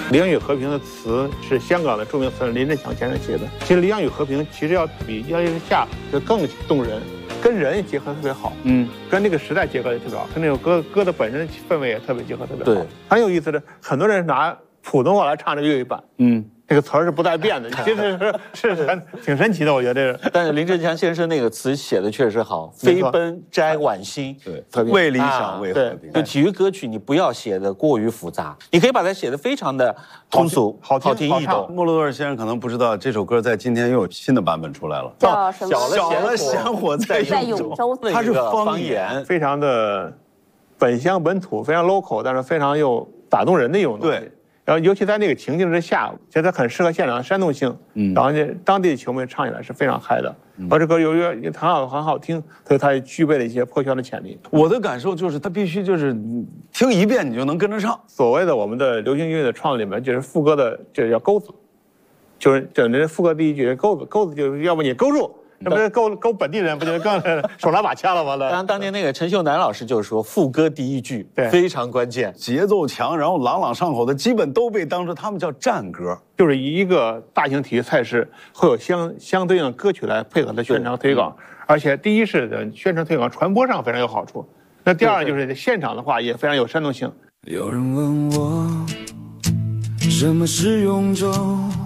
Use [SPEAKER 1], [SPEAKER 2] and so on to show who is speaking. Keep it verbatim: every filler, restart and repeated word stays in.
[SPEAKER 1] 《理想与和平》的词是香港的著名词人林振强先生写的。其实《理想与和平》其实要比《亚历山下》就更动人，跟人结合特别好，嗯，跟那个时代结合也特别好，跟那首歌歌的本身氛围也特别结合特别好。对，很有意思的，很多人拿普通话来唱这个粤语版，嗯。这个词儿是不带变的，其实是是很挺神奇的，我觉得这个。
[SPEAKER 2] 但是林振强先生那个词写的确实好，飞奔摘晚星，
[SPEAKER 3] 对，特别为理想为和平。
[SPEAKER 2] 就体育歌曲，你不要写的过于复杂，你可以把它写的非常的通俗、
[SPEAKER 1] 好
[SPEAKER 2] 好听易懂。
[SPEAKER 3] 莫洛多尔先生可能不知道，这首歌在今天又有新的版本出来了，
[SPEAKER 4] 叫什么？
[SPEAKER 3] 小了鲜活在
[SPEAKER 4] 永州，
[SPEAKER 3] 它是方言，
[SPEAKER 1] 非常的本乡本土，非常 local， 但是非常又打动人的一种东西。对。然后，尤其在那个情境之下，觉得很适合现场的煽动性。嗯，然后呢，当地的球迷唱起来是非常嗨的。而这歌由于很好很好听，所以它也具备了一些破圈的潜力。
[SPEAKER 3] 我的感受就是，它必须就是听一遍你就能跟着唱。
[SPEAKER 1] 所谓的我们的流行音乐的创里面，就是副歌的，就是叫钩子，就是整的副歌第一句钩子，钩子就是要不你勾住。那不是勾勾本地人，不就更手拿把掐了吗？
[SPEAKER 2] 当当年那个陈秀楠老师就说，副歌第一句非常关键，
[SPEAKER 3] 节奏强，然后朗朗上口的，基本都被当成他们叫战歌。
[SPEAKER 1] 就是一个大型体育赛事会有相相对应的歌曲来配合它宣传推广，而且第一是宣传推广传播上非常有好处，那第二就是现场的话也非常有煽动性。
[SPEAKER 5] 有人问我什么是永州。